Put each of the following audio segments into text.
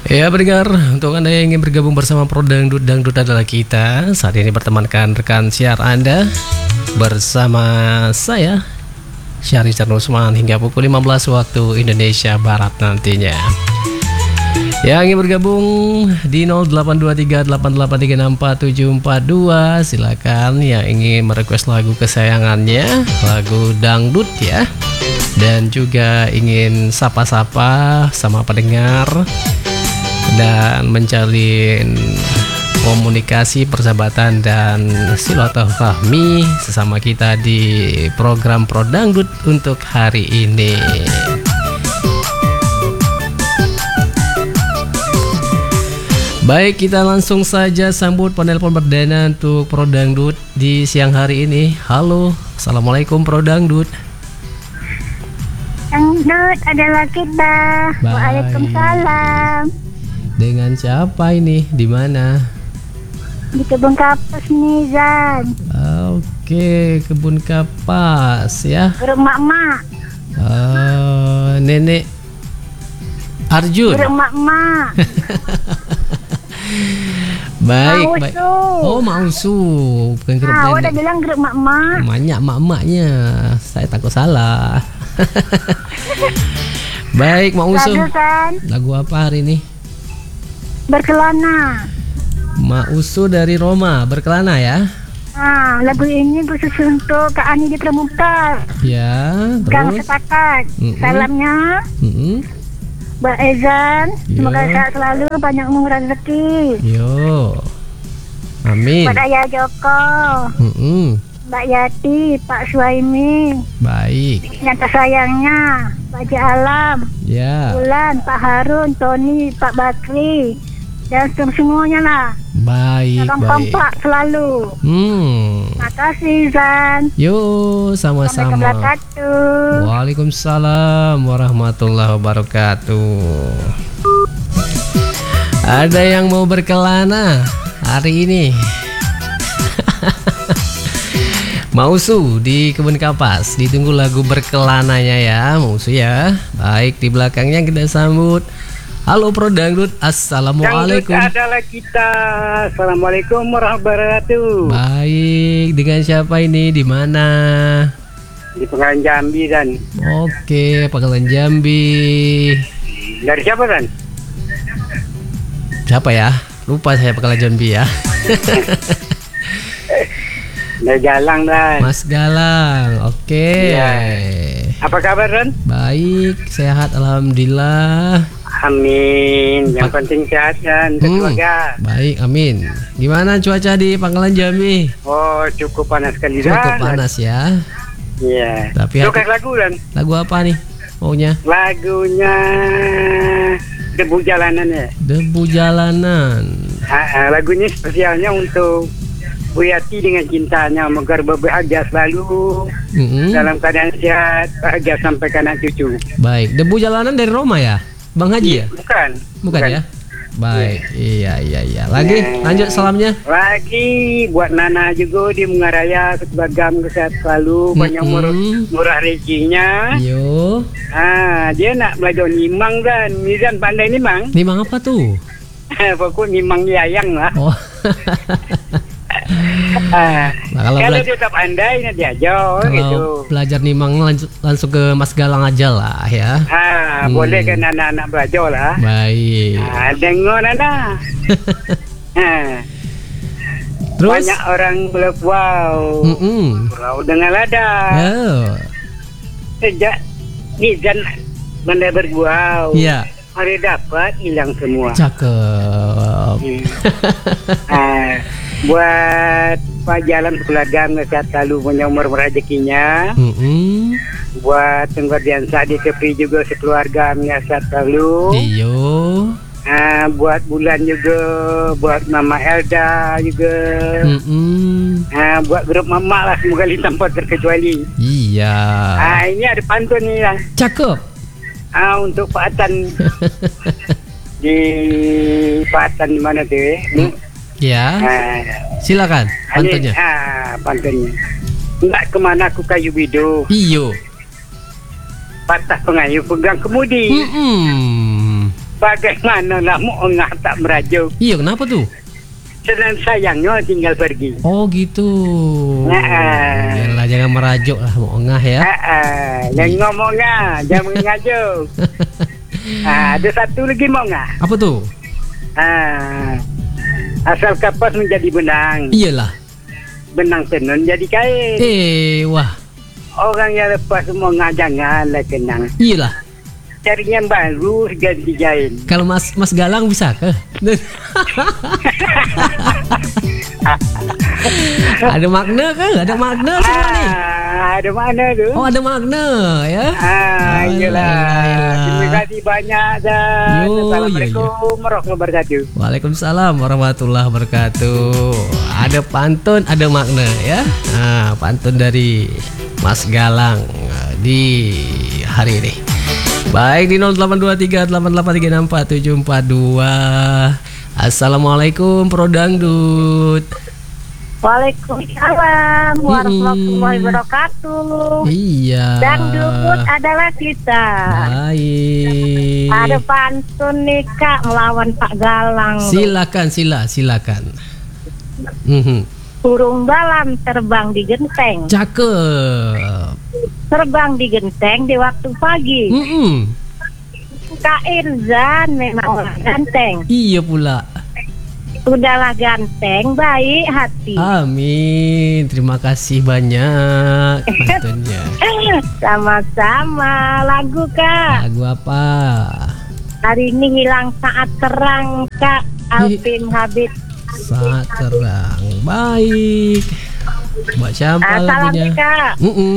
Ya pendengar, untuk Anda yang ingin bergabung bersama Pro Dangdut, Dangdut adalah kita. Saat ini bertemankan rekan siar Anda bersama saya, Syahri Usman, hingga pukul 15 waktu Indonesia Barat nantinya. Yang ingin bergabung di 082388364742, silakan. Yang ingin merequest lagu kesayangannya, lagu dangdut ya, dan juga ingin sapa-sapa sama pendengar dan menjalin komunikasi, persahabatan dan silaturahmi sesama kita di program Pro Dangdut untuk hari ini. Baik, kita langsung saja sambut penelpon perdana untuk Pro Dangdut di siang hari ini. Halo, assalamualaikum Pro Dangdut. Dangdut adalah kita. Waalaikumsalam. Dengan siapa ini? Di mana? Di Kebun Kapas nih, Zan. Oke, Kebun Kapas ya. Grup mak-mak. Nenek Arjun. Grup mak-mak. Baik, Mausu. baik. Oh, Mausu. Bukan grup Udah nenek. bilang grup mak-mak. Banyak mak-maknya. Saya takut salah. Baik, Mausu. Lagu kan Lagu apa hari ini? Berkelana. Mausu dari Roma, Berkelana ya. Lagu ini khusus untuk Kak Ani di Pramuka. Ya, Gang terus. Sepakat. Salamnya Mbak Ezan. Semoga Ya. sehat selalu, banyak umur rezeki. Yo. Amin. Mbak Daya Joko, Mbak Yati, Pak Suaimi, Baik. yang tersayangnya Pak Haji Alam, Ya. Bulan, Pak Harun, Tony, Pak Bakri, dan semuanya lah. Baik, Salam baik. kompak selalu. Makasih Zan. Yo, Sampai sama-sama. wabarakatuh. Waalaikumsalam warahmatullahi wabarakatuh. Ada yang mau berkelana hari ini? Mausu di Kebun Kapas, ditunggu lagu berkelananya ya, Mausu ya. Baik, di belakangnya kita sambut. Halo Pro Dangdut, assalamualaikum. Dangdut adalah kita. Assalamualaikum warahmatullahi wabarakatuh. Baik, dengan siapa ini? Di mana? Di Penggalan Jambi dan Oke, Pangkalan Jambi. dari siapa dan? Siapa ya? Lupa saya Pangkalan Jambi ya. Dari Galang dan. Mas Galang. Oke. Iya. Apa kabar dan? Baik, sehat alhamdulillah. Amin. Yang penting sehat dan keluarga. Baik, amin. Gimana cuaca di Pangkalan Jambi? Oh, cukup panas sekali dan. Cukup panas ya. Iya. Tapi Suka lagu dan? lagu apa nih maunya? Lagunya Debu Jalanan ya. Debu Jalanan. Lagunya spesialnya untuk Bu Yati dengan cintanya, agar berbahagia selalu dalam keadaan sehat, bahagia sampai ke anak cucu. Baik, Debu Jalanan dari Roma ya, Bang Haji ya? Bukan ya? Baik, iya. Lagi, lanjut salamnya. Lagi buat Nana juga di Mungaraya, Bagam sehat selalu, banyak murah rezekinya. Yo. Dia nak belajar nimang kan, Mizan pandai nimang. Nimang apa tuh? Pokok nimang yayang lah. Oh. Kalau dia tak pandai nanti aja gitu. Belajar nimang langsung ke Mas Galang aja lah ya. Boleh kan anak-anak belajar lah. Baik. Dengar anak. Terus banyak orang bilang wow dengan lada. Sejak Nizan pandai bergurau. Iya. Hari dapat hilang semua. Cakep. Buat Pak Jalan keluarga sehat selalu, punya umur rezekinya. Buat Tenggardiansa di tepi juga sekeluarga sehat selalu. Iyo. Buat Bulan juga, buat Mama Elda juga. Buat grup Mama lah, semoga tanpa terkecuali. Iya. Ini ada pantun nih lah. Cakep. Untuk Pak Atan di Pak Atan di mana tuh? Ya. Silakan pantunnya. Pantunnya. Enggak kemana aku kayu bidu. Iyo. Patah pengayuh pegang kemudi. Bagaimana nak mengah tak merajuk? Iya, kenapa tuh? Senang sayangnya tinggal pergi. Oh gitu. Yalah, jangan merajuk lah, mau ngah ya. Jangan ngomong ngah, jangan mengajuk. Ada satu lagi mau ngah. Apa tuh? Asal kapas menjadi benang. Iyalah. Benang tenun jadi kain. Wah. Orang yang lepas semua ngah janganlah kenang. Iyalah. Cari yang baru ganti jahit. Kalau Mas Galang bisa ke? Ada makna ke? Ada makna semua nih. Ada makna tu. Oh, ada makna ya. Iyalah. Terima kasih banyak dan Assalamualaikum warahmatullahi wabarakatuh. Waalaikumsalam warahmatullahi wabarakatuh. Ada pantun, ada makna ya. Pantun dari Mas Galang di hari ini. Baik, di 082388364742. Assalamualaikum Pro Dangdut. Waalaikumsalam warahmatullahi wabarakatuh. Iya. Dangdut adalah kita. Baik. Ada pantun nih Kak melawan Pak Galang. Silakan. Burung dalam terbang di genteng. Cakep. Terbang di genteng di waktu pagi. Kak Irzan memang ganteng. Iya pula. Udahlah ganteng, baik hati. Amin. Terima kasih banyak pantunnya. Sama-sama. Lagu Kak. Lagu apa? Hari ini hilang saat terang Kak. Alvin Habib. Saat terang. Baik. Buat siapa lagunya? Salam Kak.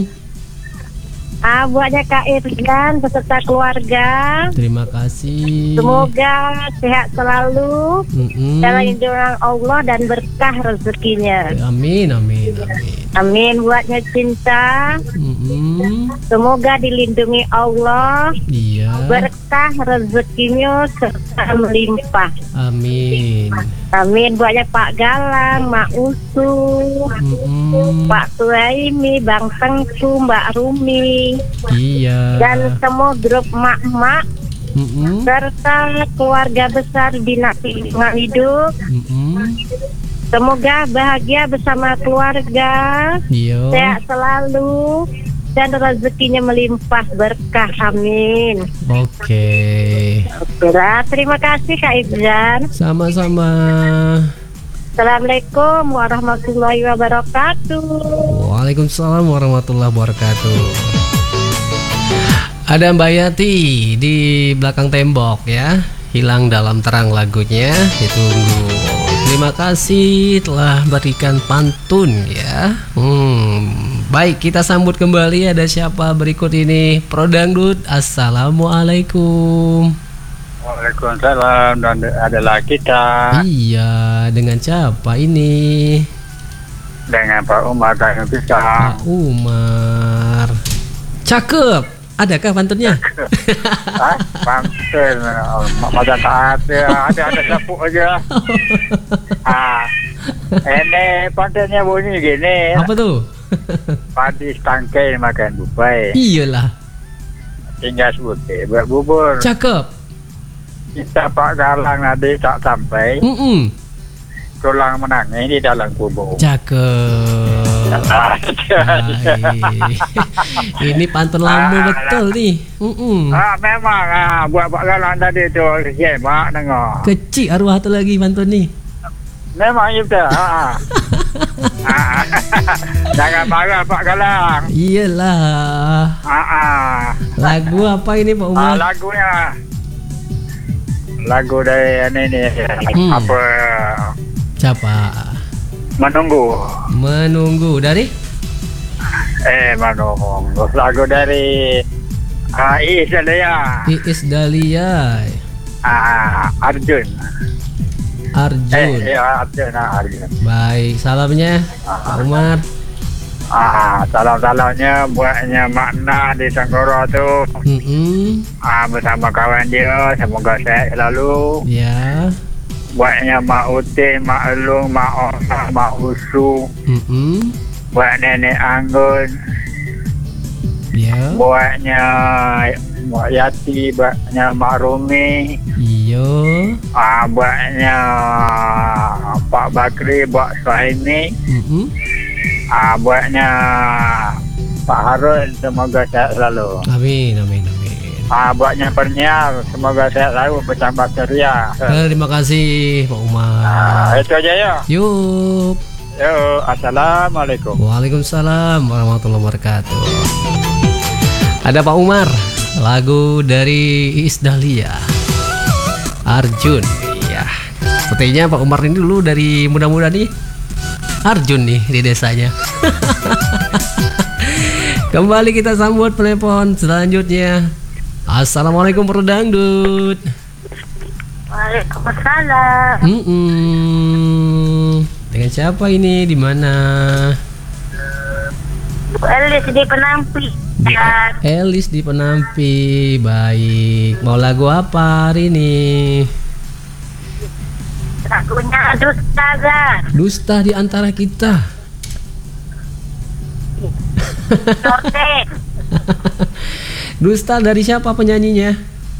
Buatnya Kak Irzan beserta keluarga. Terima kasih. Semoga sehat selalu dalam lindungan Allah dan berkah rezekinya. Amin. Amin. Buatnya Cinta. Semoga dilindungi Allah. Iya. Berkah rezekinya serta melimpah. Amin. Buatnya Pak Galang, Mak Usu, Pak Tuaimi, Bang Tengku, Mbak Rumi. Iya. Dan semua grup mak-mak serta keluarga besar Bina Lingkungan Hidup. Semoga bahagia bersama keluarga. Iya. Sehat selalu dan rezekinya melimpah berkah. Amin. Oke. Terima kasih Kak Irzan. Sama-sama. Assalamualaikum warahmatullahi wabarakatuh. Waalaikumsalam warahmatullahi wabarakatuh. Ada Mbak Yati di belakang tembok ya. Hilang dalam terang lagunya. Ditunggu. Terima kasih telah berikan pantun ya. Baik, kita sambut kembali. Ada siapa berikut ini? Pro Dangdut. Assalamualaikum. Waalaikumsalam. Dan adalah kita. Iya, dengan siapa ini? Dengan Pak Umar dan bisa. Pak Umar. Cakep. Adakah pantunnya? Pantun. Macam tak ada sapuk aja. Ini pantunnya bunyi gini. Apa tuh? Padi tangkai makan bupai. Iyalah. Tinggal sebutir buat bubur. Cakep. Kita Pak Galang nanti tak sampai. Tulang menangis di dalam kubur. Cakep. Ini pantun lama betul nih. Memang buat Pak Galang tadi tu hebat dengar. Kecil arwah tu lagi pantun nih. Memang juga. Jangan marah Pak Galang. Iyalah. Lagu apa ini Pak Umar? Lagu dari ini apa? Siapa? Menunggu dari? Menunggu. Lagu dari Iis Dahlia. Iis Dahlia. Arjun. Arjun. Arjun. Baik, salamnya Pak Umar. Salam-salamnya buatnya makna di Tanggoro tu. Bersama kawan dia, semoga sehat selalu. Ya. Buatnya Mak Uti, Mak Elung, Mak Ona, Mak Usu. Buat Nenek Anggun. Ya. Buatnya Mak Yati, buatnya Mak Rumi. Iyo. Buatnya Pak Bakri, buat Suhaimi. Buatnya Pak Harun, semoga sehat selalu. Amin. Buatnya penyiar, semoga sehat selalu, bertambah ceria. Terima kasih Pak Umar. Itu aja ya. Yuk. Yo, assalamualaikum. Waalaikumsalam warahmatullahi wabarakatuh. Ada Pak Umar, lagu dari Iis Dahlia, Arjun. Ya, sepertinya Pak Umar ini dulu dari muda-muda nih Arjun nih di desanya. Kembali kita sambut telepon selanjutnya. Assalamualaikum Perdangdut. Waalaikumsalam. Dengan siapa ini? Di mana? Bu Elis di Penampi. Elis di Penampi. Baik. Mau lagu apa hari ini? Lagunya Dusta, Zah. Dusta di antara kita. Sorte. Dusta dari siapa penyanyinya?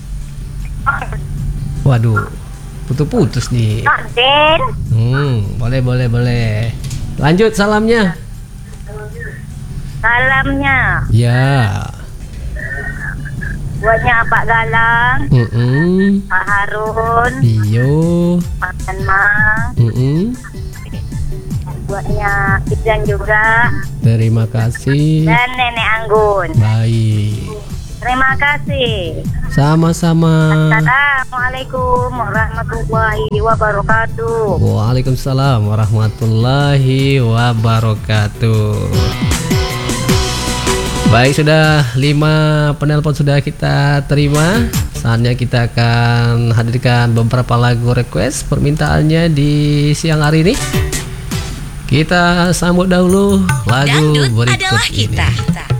Waduh, putus-putus nih. Sorte. Boleh. Lanjut salamnya. Salamnya Ya. buatnya Pak Galang, Pak Harun, Iyo. Pak Anma, buatnya Izan juga, Terima kasih. dan Nenek Anggun. Baik. Terima kasih. Sama-sama. Assalamualaikum warahmatullahi wabarakatuh. Waalaikumsalam warahmatullahi wabarakatuh. Baik, sudah 5 penelpon sudah kita terima. Saatnya kita akan hadirkan beberapa lagu request permintaannya di siang hari ini. Kita sambut dahulu lagu Dangdut berikut adalah ini. kita.